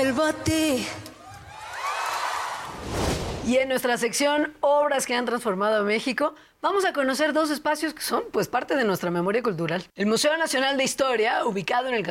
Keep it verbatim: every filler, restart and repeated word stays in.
vuelvo a ti. Y en nuestra sección Obras que han transformado a México, vamos a conocer dos espacios que son pues parte de nuestra memoria cultural. El Museo Nacional de Historia, ubicado en el